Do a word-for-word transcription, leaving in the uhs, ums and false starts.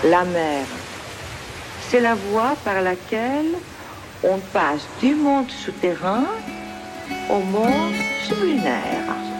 La mer, c'est la voie par laquelle on passe du monde souterrain au monde sublunaire.